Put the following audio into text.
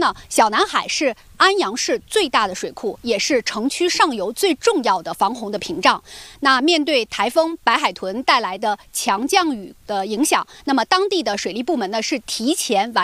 呢，小南海是安阳市最大的水库，也是城区上游最重要的防洪的屏障。那面对台风白海豚带来的强降雨的影响，那么当地的水利部门呢是提前完